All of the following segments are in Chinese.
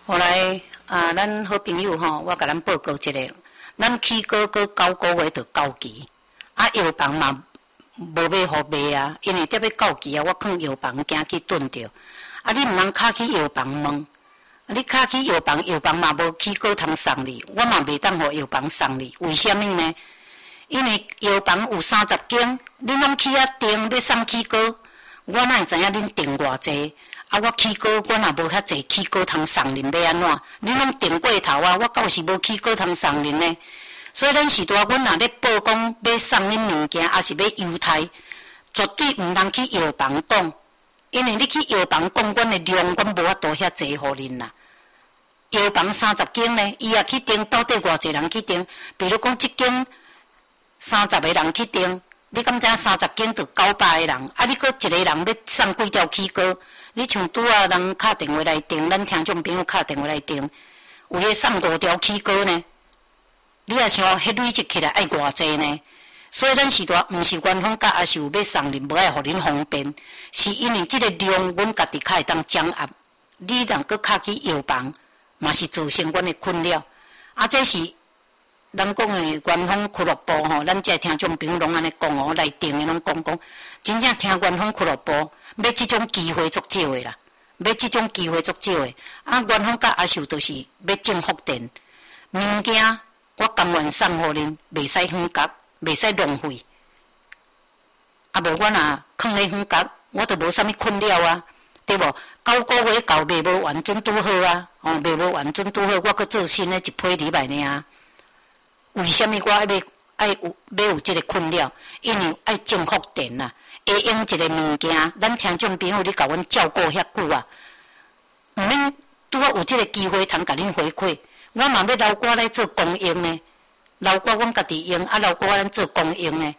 后来咱好朋友吼，我甲咱报告一下，咱起稿过9个月就到期，药房嘛无要互卖啊，因为得要到期啊，我囥药房惊去蹲着。你毋通敲去药房问，你敲去药房，药房嘛无起稿通送你，我嘛袂当互药房送你，为什么呢？因为药房有30间，恁拢去订要送起稿，我哪会知影恁订偌济？我起稿我若无遐济起稿通送恁，要安怎？恁拢订过头啊，我到时无起稿通送恁呢？所以咱时代，阮若咧报讲要送恁物件，还是要邮台，绝对毋通去药房讲，因为你去药房讲，阮的量阮无法度遐济互恁啦。药房30间呢，伊也去订，到底偌济人去订？比如讲，即间30个人去订，你敢知影30间就900个人，你搁一个人要送几条起稿？你像拄人敲电话来订，咱听众朋友敲电话来订，有迄送5条起稿呢？你也想，迄累积起来爱偌济呢？所以咱时代毋是官方甲阿秀要送恁，无爱互恁方便，是因为即个量，阮家己较会当掌握。你若搁敲去药房，嘛是造成阮的困扰。这是咱讲的官方俱乐部吼，咱这听众朋友拢安尼讲哦，来订的拢讲，真正听官方俱乐部，要即种机会足少的啦，要即种机会足少的。官方甲阿秀就是要种福田，物件。我甘愿送互恁，袂使远隔，袂使浪费。无我若囥咧远隔，我就无啥物困扰啊，对无？9个月到卖无完准拄好啊，卖无完准拄好，我搁做新的一批入来呢啊。为什么我要有即个困扰？因为爱种福田啦，会用一个物件，咱听众朋友你甲阮照顾遐久啊，毋免拄好有即个机会通甲恁回馈。我嘛要留我来做公益呢，留我阮家己用，留我咱做公益呢。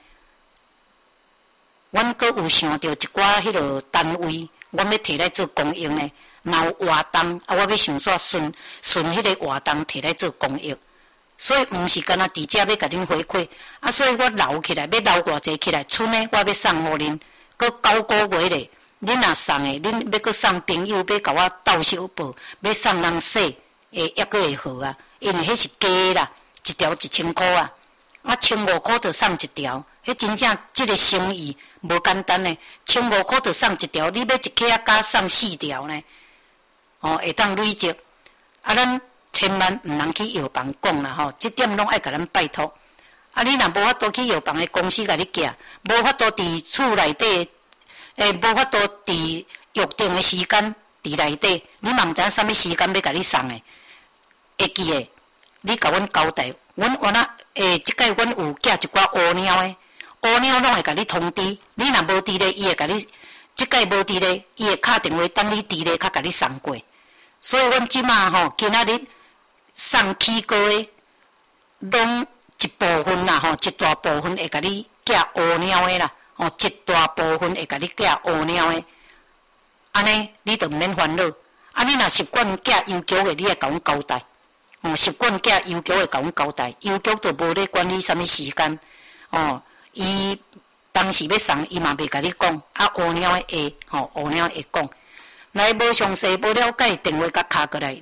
阮阁有想到一寡迄落单位，阮要摕来做公益呢。若有活动，我要想煞顺迄个活动摕来做公益。所以毋是干那直接要甲恁回馈，所以我留起来，要留偌济起来，剩的我要送互恁，阁9个月咧。恁若送的，恁要阁送朋友，要甲我斗小报，要送人洗。抑阁会好啊，因为迄是假啦，一条1000块啊，1500块就送一条，迄真正即个生意无简单呢，1500块就送一条，你要一客加送4条呢，会当累积。咱千万毋通去药房讲啦吼，即点拢爱甲咱拜托。你若无法度去药房的公司甲你寄，无法度伫厝内底，无法度伫约定的时间伫内底，你嘛毋知影啥物时间要甲你送的。会记诶，你甲阮交代，阮原来即摆阮有寄一寡乌猫诶，乌猫拢会甲你通知。你若无伫咧，伊会甲你即摆无伫咧，伊会敲电话等你伫咧，较甲你送过。所以阮即马吼，今仔日送起稿诶，拢一部分啦吼，一大部分会甲你寄乌猫诶啦，一大部分会甲你寄乌猫诶。安尼你就毋免烦恼。你若习惯寄邮局诶，你会甲阮交代。习惯寄邮局会甲阮交代，邮局就无咧管你啥物时间。伊当时要送，伊嘛袂甲你讲。乌鸟会，乌鸟会讲。来无详细无了解，电话甲敲过来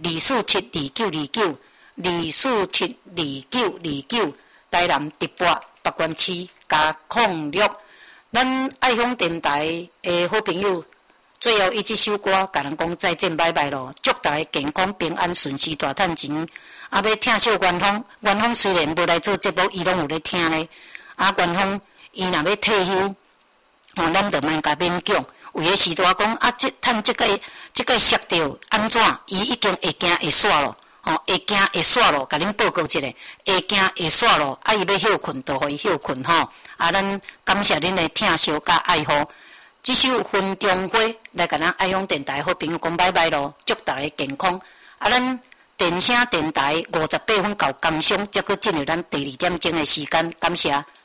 ，2472929，2472929，台南直播北关区加06。咱爱乡电台诶好朋友。最后，伊即首歌，甲人讲再见拜拜咯，祝大家健康平安顺遂大赚钱。要听小元芳，元芳虽然无来做节目，伊拢有咧听咧。元芳伊若要退休，咱就免甲勉强。有诶时代讲趁即个摔着安怎？伊已经会行会煞咯，会行会煞咯，甲恁报告一下，会行会煞咯。伊要休困，就互伊休困吼。咱感谢恁诶听小甲爱护。这首《分中花》来甲咱爱乡电台好朋友讲拜拜咯，祝大家健康。咱电声电台58分到感伤，才搁进入咱第2点钟的时间，感谢。